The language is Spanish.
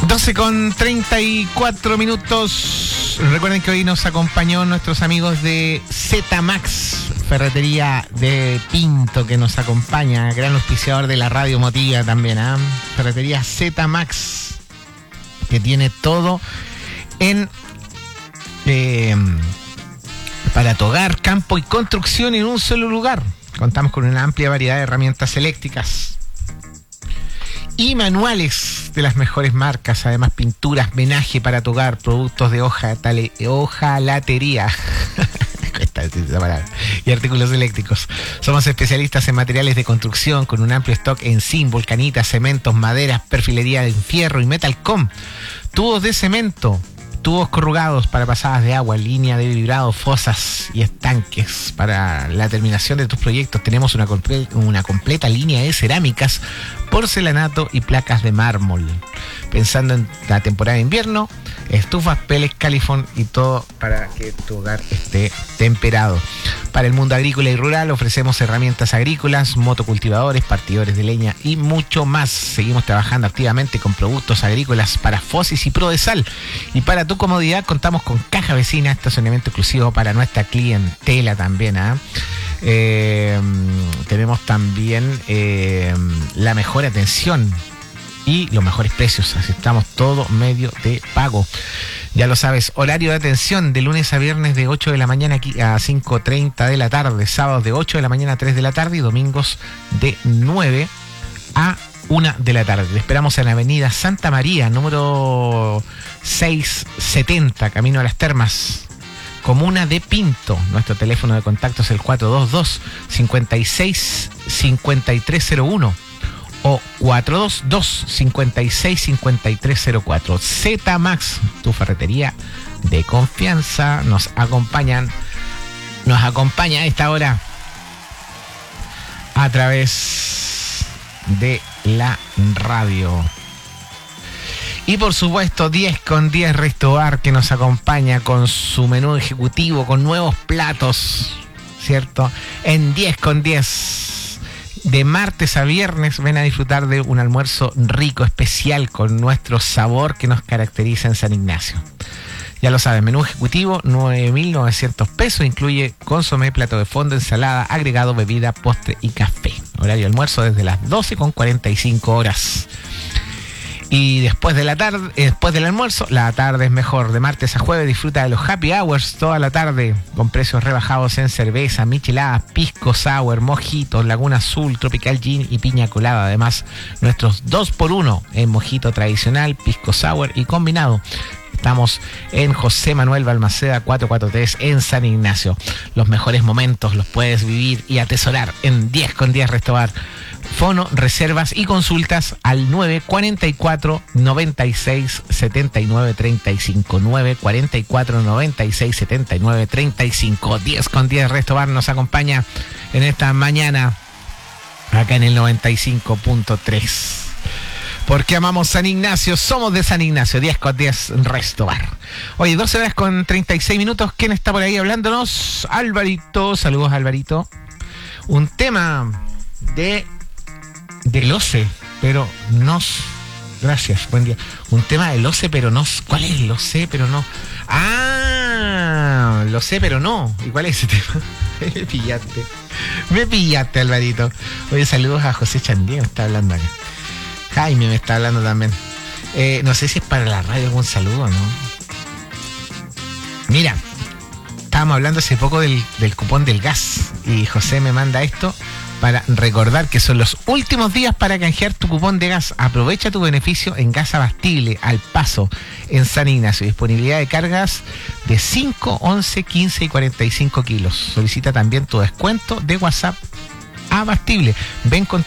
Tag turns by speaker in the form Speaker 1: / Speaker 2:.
Speaker 1: 12:34. Recuerden que hoy nos acompañó nuestros amigos de Z-Max, ferretería de Pinto, que nos acompaña, gran auspiciador de la radio Motiva también, ¿eh? Ferretería Z-Max, que tiene todo en para tu hogar, campo y construcción en un solo lugar. Contamos con una amplia variedad de herramientas eléctricas y manuales de las mejores marcas, además pinturas, menaje para tu hogar, productos de hojalatería y artículos eléctricos. Somos especialistas en materiales de construcción con un amplio stock en zinc, vulcanita, cementos, maderas, perfilería de fierro y metalcom, tubos de cemento, tubos corrugados para pasadas de agua, línea de vibrado, fosas y estanques. Para la terminación de tus proyectos tenemos una completa línea de cerámicas, porcelanato y placas de mármol. Pensando en la temporada de invierno, estufas, pellets, califón y todo para que tu hogar esté temperado. Para el mundo agrícola y rural ofrecemos herramientas agrícolas, motocultivadores, partidores de leña y mucho más. Seguimos trabajando activamente con productos agrícolas para Fosis y Prodesal. Y para tu comodidad contamos con caja vecina, estacionamiento exclusivo para nuestra clientela también, tenemos también la mejor atención y los mejores precios. Aceptamos todo medio de pago. Ya lo sabes, horario de atención de lunes a viernes de 8 de la mañana a 5:30 de la tarde, sábados de 8 de la mañana a 3 de la tarde y domingos de 9 a 1 de la tarde. Le esperamos en la avenida Santa María, número 670, camino a las Termas, comuna de Pinto. Nuestro teléfono de contacto es el 422-56-5301 o 422-56-5304. Z-Max, tu ferretería de confianza. Nos acompaña a esta hora a través de la radio. Y por supuesto 10 con 10 Restobar, que nos acompaña con su menú ejecutivo, con nuevos platos, ¿cierto? En 10 con 10. De martes a viernes ven a disfrutar de un almuerzo rico, especial, con nuestro sabor que nos caracteriza en San Ignacio. Ya lo saben, menú ejecutivo, 9.900 pesos, incluye consomé, plato de fondo, ensalada, agregado, bebida, postre y café. Horario de almuerzo desde las 12:45. Y después del almuerzo, la tarde es mejor. De martes a jueves disfruta de los happy hours toda la tarde, con precios rebajados en cerveza, micheladas, pisco sour, mojitos, Laguna Azul, tropical gin y piña colada. Además, nuestros 2x1 en mojito tradicional, pisco sour y combinado. Estamos en José Manuel Balmaceda 443 en San Ignacio. Los mejores momentos los puedes vivir y atesorar en 10 con 10 Restobar. Fono, reservas y consultas al 944 96 79 35. 944 96 79 35. 10 con 10 Restobar nos acompaña en esta mañana acá en el 95.3. Porque amamos San Ignacio, somos de San Ignacio. 10 con 10 Restobar. Oye, 12:36. ¿Quién está por ahí hablándonos? Alvarito. Saludos, Alvarito. Un tema del OCE, pero nos... Gracias, buen día. Un tema del OCE, pero no... ¿Cuál es el OCE, pero no? Ah, lo sé, pero no. ¿Y cuál es ese tema? Me pillaste, Alvarito. Oye, saludos a José Chandía, me está hablando acá. Jaime me está hablando también. No sé si es para la radio algún saludo, ¿no? Mira, estábamos hablando hace poco del cupón del gas y José me manda esto para recordar que son los últimos días para canjear tu cupón de gas. Aprovecha tu beneficio en Gas Abastible, Al Paso, en San Ignacio. Disponibilidad de cargas de 5, 11, 15 y 45 kilos. Solicita también tu descuento de WhatsApp Abastible. Ven con